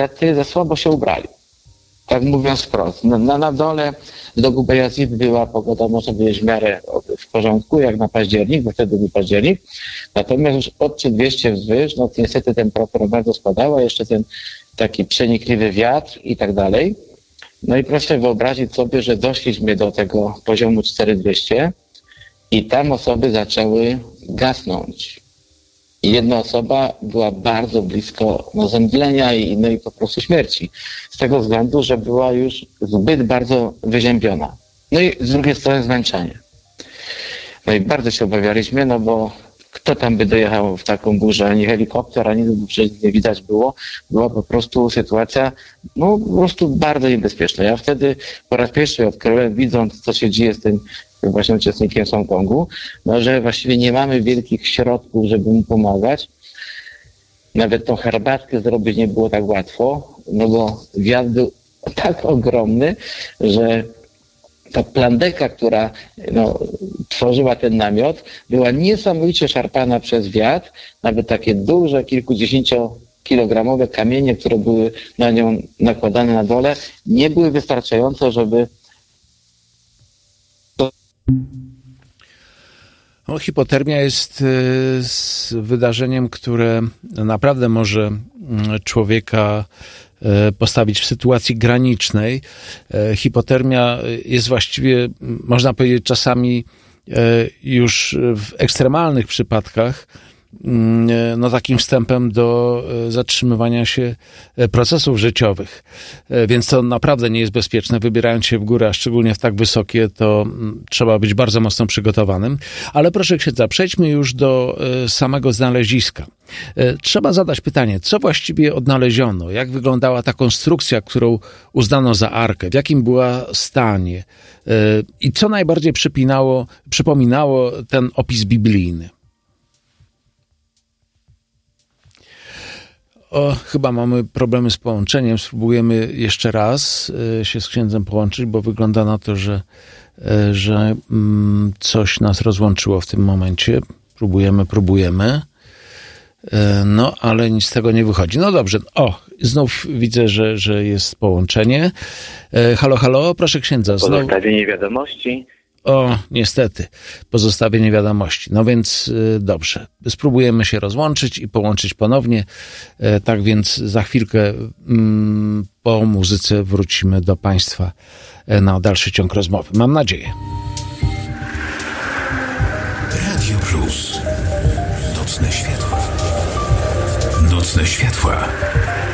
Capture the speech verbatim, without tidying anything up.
niestety za słabo się ubrali. Tak mówiąc wprost. Na, na dole do Gubayazid była pogoda, można powiedzieć, w miarę w porządku, jak na październik, bo wtedy był październik. Natomiast już od trzy dwieście wzwyż, no niestety temperatura bardzo spadała, jeszcze ten taki przenikliwy wiatr i tak dalej. No i proszę wyobrazić sobie, że doszliśmy do tego poziomu cztery dwieście i tam osoby zaczęły gasnąć. I jedna osoba była bardzo blisko no, zemdlenia i, no, i po prostu śmierci. Z tego względu, że była już zbyt bardzo wyziębiona. No i z drugiej strony zmęczenie. No i bardzo się obawialiśmy, no bo kto tam by dojechał w taką burzę? Ani helikopter, ani nic nie widać było. Była po prostu sytuacja, no po prostu bardzo niebezpieczna. Ja wtedy po raz pierwszy odkryłem, widząc co się dzieje z tym właśnie uczestnikiem Hongkongu, no że właściwie nie mamy wielkich środków, żeby mu pomagać. Nawet tą herbatkę zrobić nie było tak łatwo, no bo wiatr był tak ogromny, że ta plandeka, która no, tworzyła ten namiot, była niesamowicie szarpana przez wiatr. Nawet takie duże, kilkudziesięciokilogramowe kamienie, które były na nią nakładane na dole, nie były wystarczające, żeby... No, hipotermia jest z wydarzeniem, które naprawdę może człowieka postawić w sytuacji granicznej. Hipotermia jest właściwie, można powiedzieć, czasami już w ekstremalnych przypadkach no takim wstępem do zatrzymywania się procesów życiowych. Więc to naprawdę nie jest bezpieczne. Wybierając się w górę, a szczególnie w tak wysokie, to trzeba być bardzo mocno przygotowanym. Ale proszę księdza, przejdźmy już do samego znaleziska. Trzeba zadać pytanie, co właściwie odnaleziono? Jak wyglądała ta konstrukcja, którą uznano za arkę? W jakim była stanie? I co najbardziej przypinało, przypominało ten opis biblijny? O, chyba mamy problemy z połączeniem. Spróbujemy jeszcze raz y, się z księdzem połączyć, bo wygląda na to, że, y, że y, coś nas rozłączyło w tym momencie. Próbujemy, próbujemy. Y, no, ale nic z tego nie wychodzi. No dobrze. O, znów widzę, że, że jest połączenie. Y, halo, halo, proszę księdza. Znów... Pozostawienie wiadomości. O, niestety, pozostawienie wiadomości. No więc y, dobrze, spróbujemy się rozłączyć i połączyć ponownie. Y, tak więc za chwilkę y, po muzyce wrócimy do Państwa y, na dalszy ciąg rozmowy. Mam nadzieję. Radio Plus. Nocne światła. Nocne światła.